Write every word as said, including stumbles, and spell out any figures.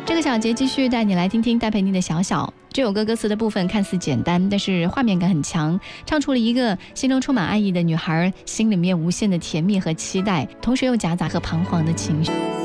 这个小节继续带你来听听戴佩妮的《小小》。这首歌歌词的部分看似简单，但是画面感很强，唱出了一个心中充满爱意的女孩心里面无限的甜蜜和期待，同时又夹杂和彷徨的情绪。